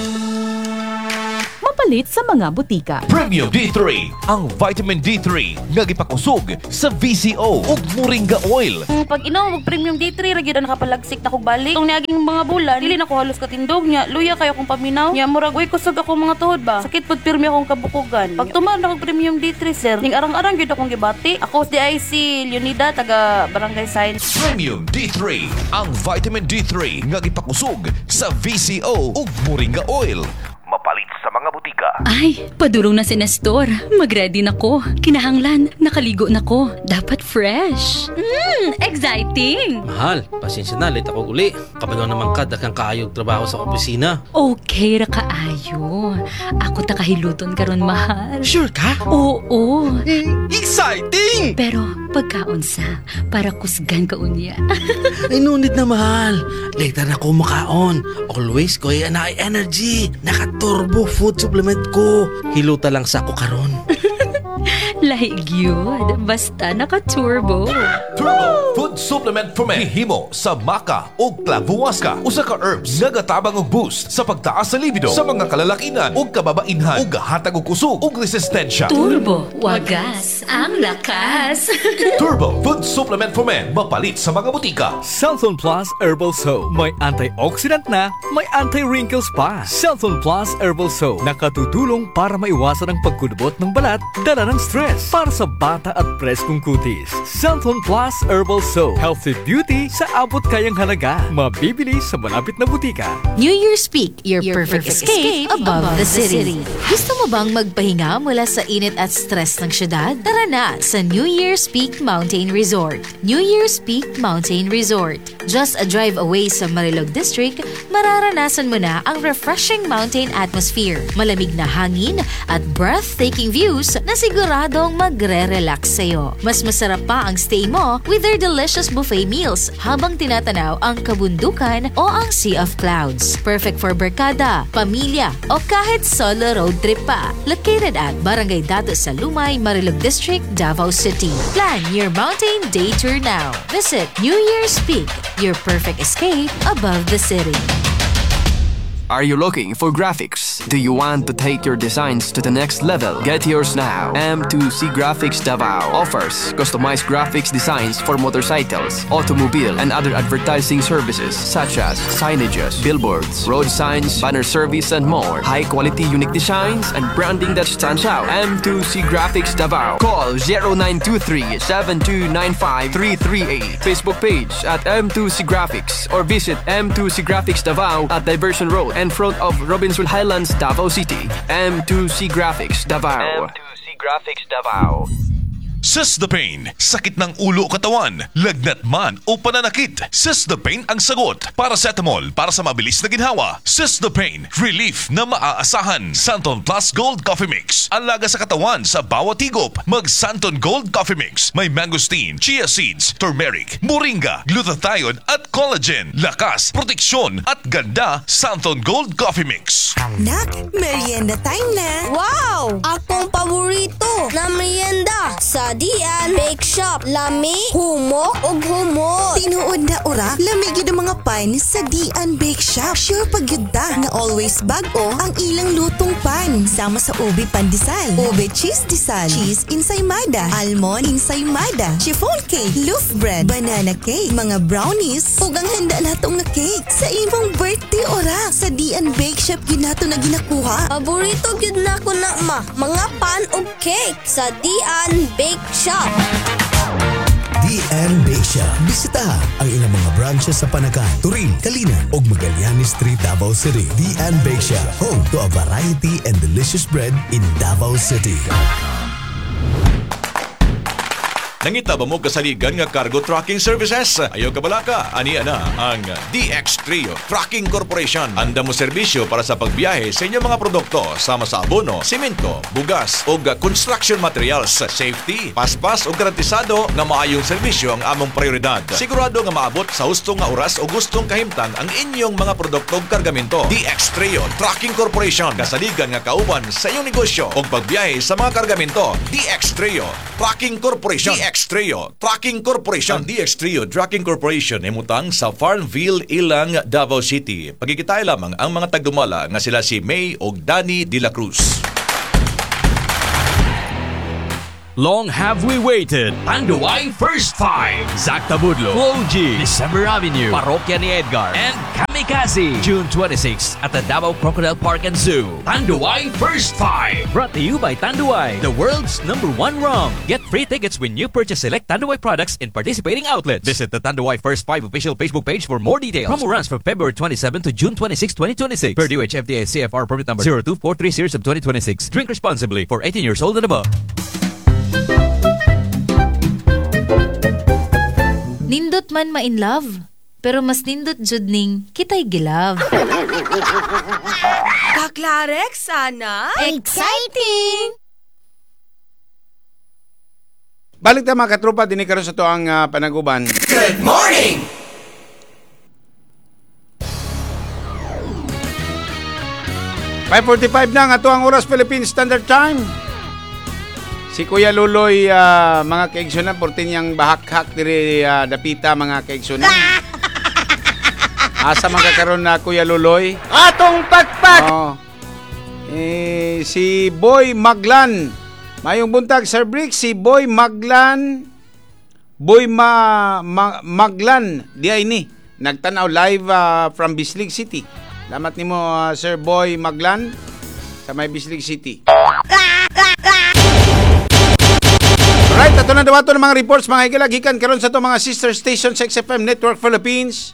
Mapalit sa mga butika. Premium D three, ang vitamin D three nga gipakusog sa V C O ug Moringa Oil. Pag inom og Premium D three ra gyud nakapalagsik na kog balik. Tong niaging mga bulan, dili na ko halos katindog nya. Luya kayo kung paminaw. Nya murag oy kusog ako mga tuhod ba. Sakit pud pirmi akong kabukugan. Pag tuman na kog Premium D three sir, ning arang-arang gyud akong gibati. Ako si I C Leonida taga Barangay Science. Premium D three, ang vitamin D three nga gipakusog sa V C O ug Moringa Oil. Mapalit sa mga butika. Ay, padulong na si Nestor. Mag-ready na ko. Kinahanglan, nakaligo na ko. Dapat fresh. Mmm, exciting! Mahal, pasensya na, late ako uli. Kabalo naman ka, dakang kaayog trabaho sa opisina. Okay ra kaayo. Ako takahiluton karon mahal. Sure ka? Oo. Exciting! Pero pagkaunsa, para kusgan ka unya. Ay, no need na mahal. Later na ko makaon. Always ko ay anay energy. Naka-turbo food supplement ko. Hiluta lang sa ako karon. Lahig yun. Basta naka-turbo. Turbo Food Supplement for Men. Hihimo sa maca o clavuasca. Usa ka herbs nga gatabang og boost sa pagtaas sa libido sa mga kalalakinan o kababainhan o gahatag og kusog o resistensya. Turbo. Wagas. Ang lakas. Turbo Food Supplement for Men. Mapalit sa mga butika. Santon Plus Herbal Soap. May antioxidant na, may anti-wrinkles pa. Santon Plus Herbal Soap. Nakatutulong para maiwasan ang pagkulubot ng balat, dala ng stress. Para sa bata at preskong kutis. Santon Plus Herbal Soap. Healthy beauty sa abot kayang halaga. Mabibili sa malapit na butika. New Year's Peak, your, your perfect, perfect escape, escape above, above the, city. the city. Gusto mo bang magpahinga mula sa init at stress ng syudad? Tara na sa New Year's Peak Mountain Resort. New Year's Peak Mountain Resort. Just a drive away sa Marilog District, mararanasan mo na ang refreshing mountain atmosphere, malamig na hangin at breathtaking views na siguradong magre-relax sa'yo. Mas masarap pa ang stay mo with their delicious buffet meals habang tinatanaw ang kabundukan o ang Sea of Clouds. Perfect for barkada, pamilya o kahit solo road trip pa. Located at Barangay Dato sa Lumay, Marilog District, Davao City. Plan your mountain day tour now. Visit New Year's Peak, your perfect escape above the city. Are you looking for graphics? Do you want to take your designs to the next level? Get yours now. M two C Graphics Davao offers customized graphics designs for motorcycles, automobile, and other advertising services such as signages, billboards, road signs, banner service, and more. High-quality unique designs and branding that stands out. M two C Graphics Davao. Call zero nine two three, seven two nine five, three three eight. Facebook page at M two C Graphics or visit M two C Graphics Davao at Diversion Road in front of Robinson Highlands, Davao City. M two C Graphics Davao. M two C Graphics Davao. Sesdapain, sakit ng ulo o katawan, lagnat man o pananakit. Sesdapain ang sagot. Paracetamol para sa mabilis na ginhawa. Sesdapain, relief na maaasahan. Santon Plus Gold Coffee Mix, alaga sa katawan sa bawat higop. Mag Santon Gold Coffee Mix, may mangosteen, chia seeds, turmeric, moringa, glutathione at collagen. Lakas, proteksyon at ganda. Santon Gold Coffee Mix. Nak, merienda time na. Wow! Akong paborito na merienda sa Dian Bake Shop. Lami, humok ug humot. Tinuod na ora, lamig yun ang mga pan sa Dian Bake Shop. Sure pagyuda na always bag-o ang ilang lutong pan. Sama sa ube pandesal, ube cheese desal, cheese ensaymada, almond ensaymada, chiffon cake, loaf bread, banana cake, mga brownies, ug ang handa natong nga cake sa imong birthday ora. Sa Dian Bake Shop yun nato na ginakuha. Paborito gyud na ko na ma, mga pan ug cake sa Dian Bake Shop. D N Bake Shop. Bisitahan ang ilang mga branches sa Panakan, Turin, Kalinan ug Magallanes Street, Davao City. D N Bake Shop, home to a variety and delicious bread in Davao City. Nangita ba mo kasaligan nga cargo trucking services? Ayaw ka balaka, aniya na ang D X Trio Trucking Corporation. Anda mo serbisyo para sa pagbiyahe sa inyong mga produkto sama sa abono, simento, bugas o construction materials. Safety, paspas o garantisado nga maayong serbisyo ang among prioridad. Sigurado nga maabot sa hustong nga oras o gustong kahimtang ang inyong mga produkto o kargamento. D X Trio Trucking Corporation, kasaligan nga kauban sa inyong negosyo o pagbiyahe sa mga kargamento. D X Trio Trucking Corporation. D X Trio Trucking Corporation. Ang D X Trio Trucking Corporation ay mutang sa Farmville, Ilang, Davao City. Pagkikitay lamang ang mga tagdumala nga sila si May o Danny de la Cruz. Long have we waited. Tanduay First Five. Zac Tabudlo, Flo G, December Avenue, Parokya ni Edgar, and Kamikaze. June twenty-sixth at the Davao Crocodile Park and Zoo. Tanduay First Five. Brought to you by Tanduay, the world's number one rum. Get free tickets when you purchase select Tanduay products in participating outlets. Visit the Tanduay First Five official Facebook page for more details. Promo runs from February twenty-seventh to June twenty-sixth, twenty twenty-six. Per D O H F D A C F R permit number zero two four three series of twenty twenty-six. Drink responsibly for eighteen years old and above. Nindot man ma in love, pero mas nindot jud ning kitay gilove. Kaklarek sana? Exciting! Balik ta mga katropa, din karon sa to ang uh, panaguban. Good morning! five forty-five na nga to ang oras, Philippine Standard Time. Si Kuya Luloy, uh, mga kaigsunan, portin niyang bahak-hak diri uh, dapita mga kaigsunan. Asa magkakaroon na Kuya Luloy? Atong pagpag! Oh. Eh, si Boy Maglan. Mayong buntag, Sir Brick, si Boy Maglan. Boy Ma, Ma Maglan, di ay ni. Nagtanaw live uh, from Bislig City. Salamat nimo uh, Sir Boy Maglan sa may Bislig City. Right, ato na dawato ng mga reports mga higalagikan karon sa to mga sister stations sa X F M Network Philippines.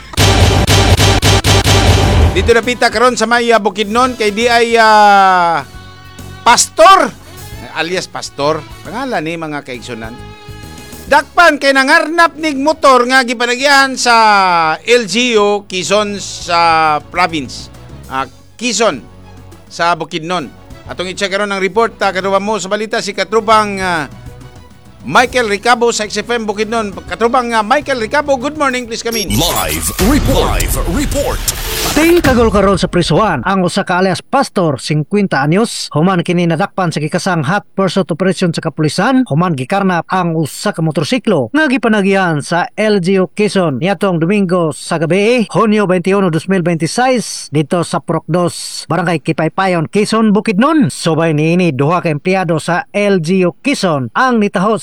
Dito na pita karon sa may uh, Bukidnon kay di ay uh, Pastor alias Pastor. Pangalan ni mga kaigsunan. Dakpan kay nangarnap nig motor nga gipanagyahan sa L G U Quezon sa province. Uh, Quezon sa Bukidnon. Atong i-check karon ang report ta kaduwa mo sa balita si katrubang uh, Michael Ricabo sa X F M Bukidnon. Katrubang uh, Michael Ricabo, good morning, please come in. Live report. Live report. Ting kagol karon sa prisuhan ang usa ka alias Pastor, fifty anyos, human kini nadakpan sa gikasang hot pursuit operation sa kapulisan, human gikarnap ang usa ka motorsiklo nga gipanagyan sa L G U Quezon niadtong Domingo sa gabi, Hunyo twenty-one, twenty twenty-six dito sa Purok two, Barangay Kipaypayon, Quezon, Bukidnon. Subay niini duha ka empleyado sa L G U Quezon ang nitaho sa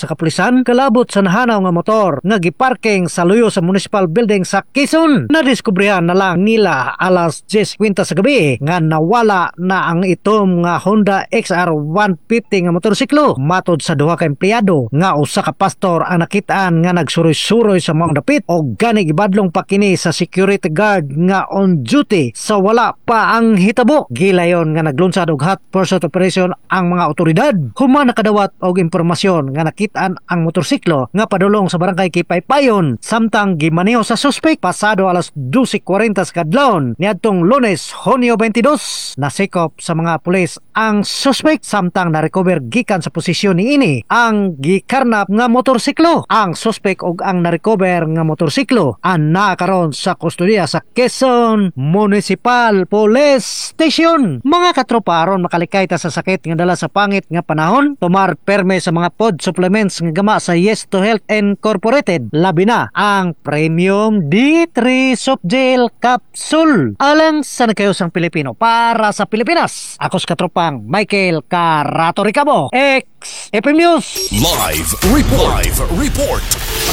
sa kapulisan kalabot sa nahanaw nga motor nga giparking sa luyo sa municipal building sa Quezon. Nadiskubrihan na lang nila alas diyes kwenta sa gabi nga nawala na ang itom nga Honda X R one fifty nga motorsiklo. Matod sa duha ka empleyado nga usa ka pastor ang nakitaan nga nagsuroy-suroy sa mga dapit o gani gibadlong pa kini sa security guard nga on duty sa wala pa ang hitabo. Gilayon nga naglunsad og hot pursuit operation ang mga otoridad. Human nakadawat og impormasyon nga nakitaan ang motorsiklo nga padulong sa barangay Kipaypayon samtang gimaneho sa suspect pasado alas dose kwarenta sa kadlawon niadtong Lunes Hunyo twenty-dos. Nasikop sa mga pulis ang suspect samtang na-recover gikan sa posisyon niini ang gikarnap nga motorsiklo. Ang suspect og ang na-recover nga motorsiklo ang nakaron sa kustodiya sa Quezon Municipal Police Station. Mga katropa aron makalikay ta sa sakit nga dala sa pangit nga panahon, tumar perme sa mga pod supplements nga gama sa Yes to Health Incorporated. Labi na ang Premium D three Soft Gel Capsule alang sa nagkayosang Pilipino para sa Pilipinas. Ako sa katropang Michael Carato Ricabo, X F M News Live Report. Live Report.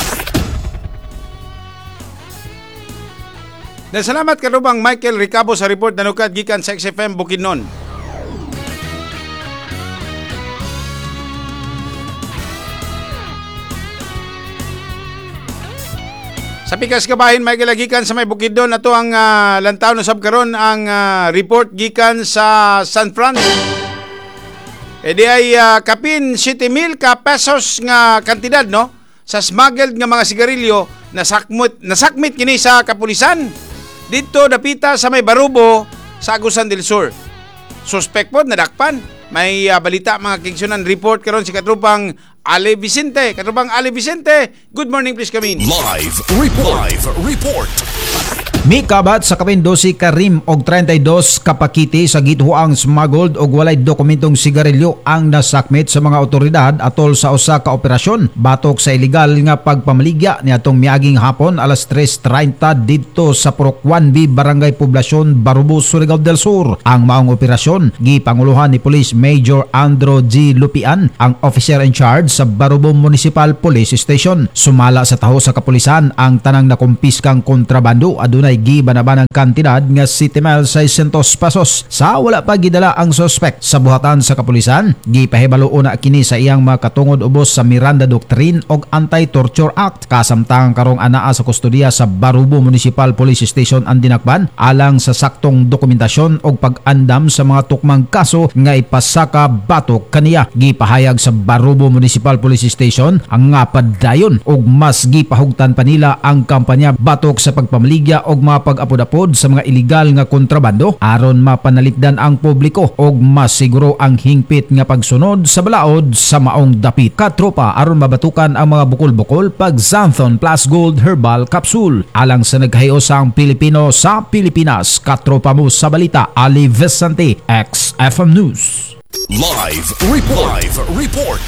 Salamat karubang Michael Ricabo sa report na nukad gikan sa X F M Bukidnon. Sa pikas kabahin may gilagikan sa may Bukidnon ato ang uh, lantaw na sabkaron ang uh, report gikan sa San Fran. E di ay uh, kapin seven mil ka pesos nga kantidad no sa smuggled nga mga sigarilyo na sakmit nasakmit kini sa kapulisan dito dapita sa may Barubo sa Agusan del Sur. Suspect po nadakpan. May uh, balita mga kingsunan report karon si katrupang Ale Vicente. Katrupang Ale Vicente, good morning please come in. Live Report. Live Report. Mikabat sa kapin twelve ka rim og thirty-two ka pakiti sa githuang smuggled og walay dokumentong sigarilyo ang nasakmit sa mga otoridad atol sa usa ka operasyon batok sa ilegal nga pagpamaligya niadtong miaging hapon alas tres treinta didto sa Purok one B Barangay Poblasyon Barubo, Surigao del Sur. Ang maong operasyon gipanguluhan ni Police Major Andro G. Lupian, ang officer in charge sa Barubo Municipal Police Station. Sumala sa taho sa kapulisan ang tanang nakumpiskang kontrabando adunay gibanabanang kantidad nga seventy mil seiscientos pesos. Sa wala pa gidala ang suspect sa buhatan sa kapulisan, gipahibalo una kini sa iyang makatungod ubos sa Miranda Doctrine og Anti-Torture Act. Kasamtang karong anaa sa kustodiya sa Barubo Municipal Police Station ang dinakpan alang sa saktong dokumentasyon og pag-andam sa mga tukmang kaso nga ipasaka batok kaniya. Gipahayag sa Barubo Municipal Police Station ang nga padayon og mas gipahugtan pa nila ang kampanya batok sa pagpamaligya og mga pag-apod-apod sa mga iligal nga kontrabando aron mapanalipdan ang publiko og mas siguro ang hingpit nga pagsunod sa balaod sa maong dapit. Katropa aron mabatukan ang mga bukol-bukol pag Xanthon Plus Gold Herbal Capsule alang sa naghahiosang Pilipino sa Pilipinas. Katropa mo sa balita, Ali Vicente, X F M News. Live Report. Live Report.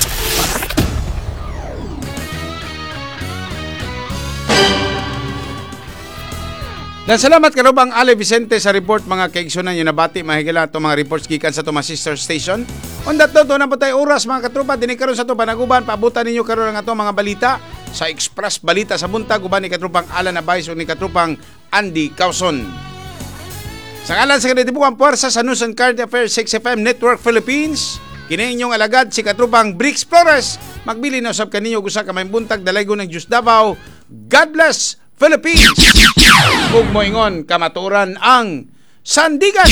Dan salamat karubang Ale Vicente sa report mga kaigsunan yung nabati mahigala itong mga reports gikan sa itong mga sister station. On that note, na po tayo oras mga katrupa, dinig karon sa itong panaguban, paabutan ninyo karon ang itong mga balita sa Express Balita sa Buntag, uban ni katrupang Alan Abayso ni katrupang Andy Causon. Sa ngalan sa kanitibuang puwersa sa News and Current Affairs six F M Network Philippines, kini inyong alagad si katrupang Brix Flores, magbili na usab kaninyo gusa ka may buntag dalaygo ng Diyos Davao. God bless Philippines! Ug moingon kamaturan ang Sandigan.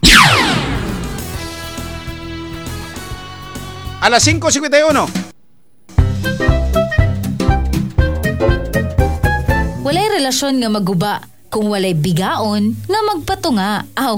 Alas five fifty-one. Walay relasyon nga maguba kung walay bigaon nga magpatunga. Aw.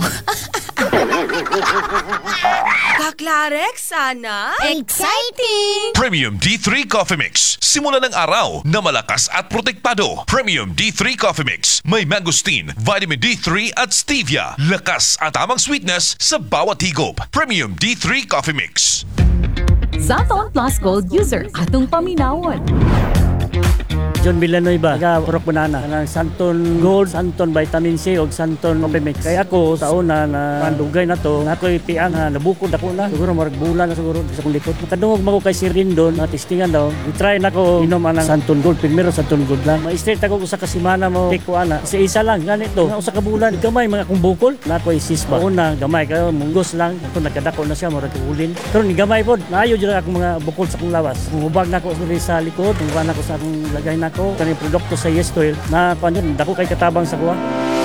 Kaklarek sana? Exciting! Premium D three Coffee Mix. Simula ng araw na malakas at protektado. Premium D three Coffee Mix. May mangosteen, vitamin D three at stevia. Lakas at tamang sweetness sa bawat higop. Premium D three Coffee Mix. Xanthon Plus Gold user atong paminawon. John Villanueva, taga Purok Banana. Kanang Santon Gold, Santon Vitamin C o Santon Coffee Mix. Kaya ako sa una na mandugay na to, na ako'y piang na nabukod ako na. Siguro marag bulan na siguro sa kong likod. Makadungog mo ko kay Sir Rindon, na testingan daw. I-try na ko inom ang Santon Gold. Primero Santon Gold lang. Ma-straight ako sa kasimana mo. Take ko ana. Kasi isa lang, ganito. Nga usa ka bulan, gamay mga kong bukol. Na ako'y sisba. Una, gamay kayo, munggos lang. Ito nagkadako na siya, marag ulin. Pero ni gamay po, naayo dyan ako mga bukol sa kong lawas. Kung hubag na ako sa likod, kung hubag na ako sa akong lagay na ako, kanil produkto sa Yes Oil, na kanya, dako kay katabang sa kuha.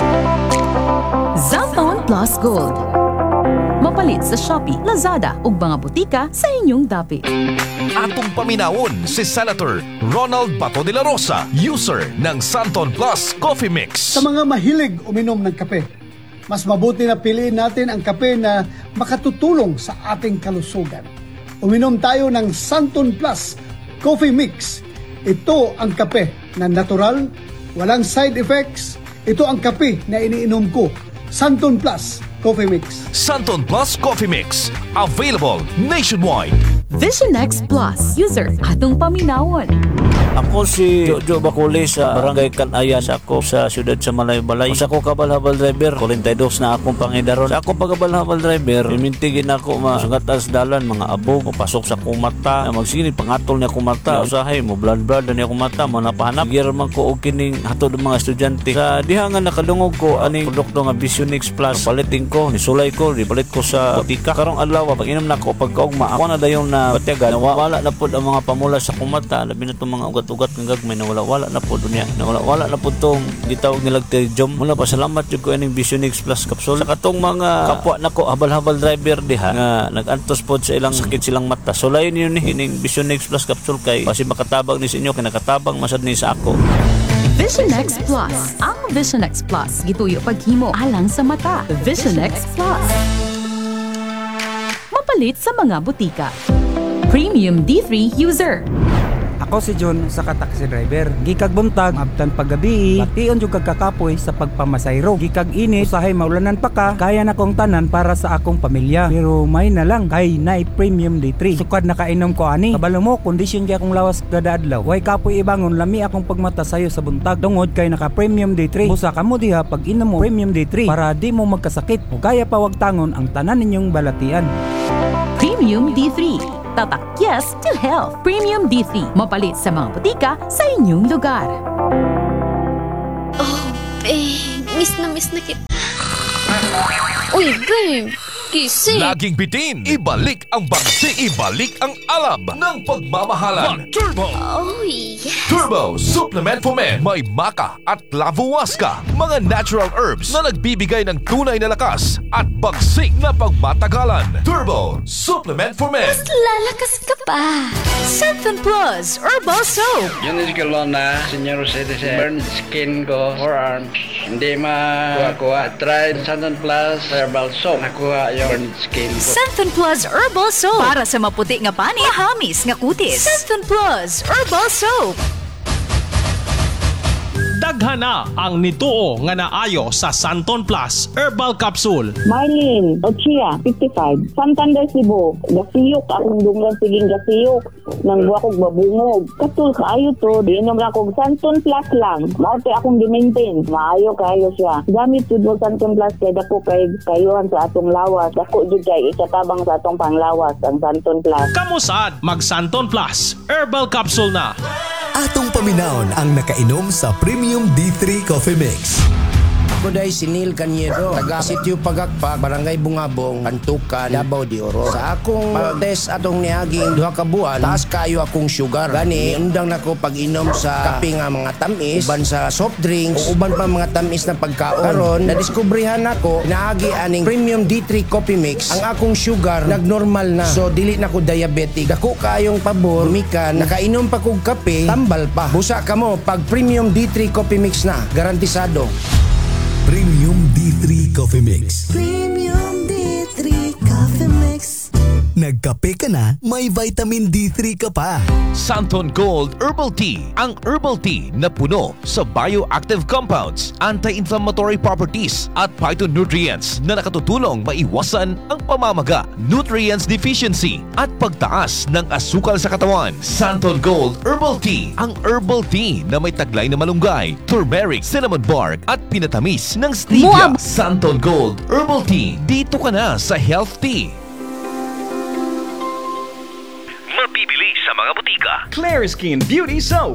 Zamton Plus Gold. Mapalit sa Shopee, Lazada ug mga butika sa inyong dapit. Atong paminawon si Senator Ronald Bato de la Rosa, user ng Santon Plus Coffee Mix. Sa mga mahilig uminom ng kape, mas mabuti na piliin natin ang kape na makatutulong sa ating kalusugan. Uminom tayo ng Santon Plus Coffee Mix. Ito ang kape na natural, walang side effects. Ito ang kape na iniinom ko, Santon Plus Coffee Mix. Santon Plus Coffee Mix, available nationwide. Vision X Plus, user atong paminawon. Ako si Jojo Bacoli sa Barangay Kanaya sa ako sa siyudad sa Malaybalay. Sa ako kabal-habal driver, forty-two na akong pangidaron. Sa ako pagabal-habal driver, imintigin ako masungat as dalan, mga abo, papasok sa akong mata. Magsigini, pangatol niya akong mata. Usahay mo, blood-blood niya akong mata, manapahanap. Giraman ko o kining hatod ng mga estudyante. Sa dihangan nakadungog ko, aning produkto nga Vision X Plus, palitin ko, nisulay ko, ribalit ko sa butika. Karong adlaw, pag inom na ko, pagkaugma, ako na dayon na batyagan, wala na po ang mga pamula sa akong mata, labi na itong mga ugat-ugat ng gagmay na wala-wala na po dunya, na wala-wala na po itong gitawag nilag terjom. Mula pa, salamat yung ko ining Vision X Plus capsule. Sa katong mga kapwa na ko, habal-habal driver diha, nga nag-antos po sa ilang sakit silang mata. So layon yun ni, ining Vision X Plus capsule kay, kasi makatabang ni sa inyo, kinakatabang masad ni sa ako. Vision X Plus. Ang Vision X Plus, gituyo paghimo alang sa mata. Vision X Plus. Mapalit sa mga butika. Premium D three user. Ako si John sa ka-taxi driver. Gikag buntag, abtan paggabi, bation jud kag kakapoy sa pagpamasayro. Gikag init, usahay maulanan pa ka, kaya na kong tanan para sa akong pamilya. Pero may na lang, kay nay Premium D three. Sukad na kainom ko ani. Kabalo mo, kondisyon kay akong lawas kada adlaw. Way kapoy ibangon, lami akong pagmata sayo sa buntag. Tungod kay naka Premium D three. Busa ka mo diha pag inom mo Premium D three para di mo magkasakit. O kaya pa wag tangon ang tanan ninyong balatian. Premium D three. Tatak yes to health. Premium D three. Mapalit sa mga butika sa inyong lugar. Oh, babe. Miss na miss na kita. Uy, babe. Gising. Laging bitin, ibalik ang bagsi, ibalik ang alab ng pagmamahalan. Turbo! Oh, yeah. Turbo Supplement for Men. May maka at lavowaska, mga natural herbs na nagbibigay ng tunay na lakas at bagsik na pagmatagalan. Turbo Supplement for Men. Mas lalakas ka pa. Santon Plus Herbal Soap. Yun is kalon na senior citizen. Burn skin ko, forearms. Hindi ma-kuha-kuha. Try Santon Plus Herbal Soap. Nakuha yung burn skin ko. Santon Plus Herbal Soap. Para sa maputi nga pani, mahamis nga kutis. Santon Plus Herbal Soap. Daghana ang nituo nga naayo sa Santon Plus Herbal Capsule. Marlene Ochia, fifty-five. Santander, Cebu. Gasiyok akong dunggan siging gasiyok. Nang buwa kong babungog. Katul kaayo to. Diinom lang kong Santon Plus lang. Maute akong di-maintain. Maayo kayo siya. Gamit to mo Santon Plus kay dako kay kayuhan sa atong lawas. Dako jud kay ikatabang sa atong panglawas ang Santon Plus. Kamusad mag Santon Plus Herbal Capsule na. Atong paminaon ang nakainom sa Premium D three Coffee Mix. Ako day si Neil Cañedo, taga Sitio Pagakpak, Barangay Bungabong, Antukan, Davao de Oro. Sa akong pag-test atong niaging duha ka buwan, taas kayo akong sugar. Gani, undang nako pag-inom sa kape nga mga tamis, uban sa soft drinks, o uban pa mga tamis na pagkaon. Karon, nadiskubrihan nako, naagi aning Premium D three Coffee Mix. Ang akong sugar, nagnormal na. So, dili nako diabetic. Dako kayong pabor, mikan, nakainom pa kog kape, tambal pa. Busa ka mo, pag Premium D three Coffee Mix na, garantisado. Premium D three Coffee Mix. Premium D three Coffee Mix. Nag Magkape ka na, may vitamin D three ka pa. Santon Gold Herbal Tea. Ang herbal tea na puno sa bioactive compounds, anti-inflammatory properties at phytonutrients na nakatutulong maiwasan ang pamamaga, nutrients deficiency at pagtaas ng asukal sa katawan. Santon Gold Herbal Tea. Ang herbal tea na may taglay na malunggay, turmeric, cinnamon bark at pinatamis ng stevia. Santon Gold Herbal Tea. Dito ka na sa Health Tea. Mabibili sa mga butika. Claire Skin Beauty Soap.